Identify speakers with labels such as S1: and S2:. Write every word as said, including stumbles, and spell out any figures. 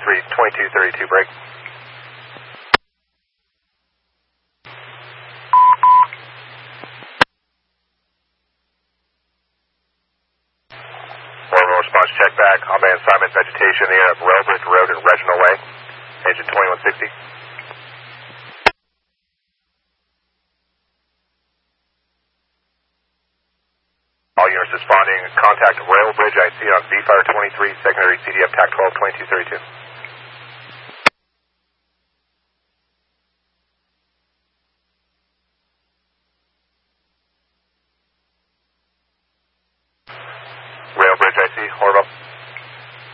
S1: twenty-three, twenty-two thirty-two, break. Orbital response check back. Hotband assignment vegetation in the air of Railbridge Road and Reginald Way. Engine twenty-one sixty. All units responding. Contact Railbridge. I see on V Fire twenty-three, secondary C D F T A C twelve, twenty-two thirty-two.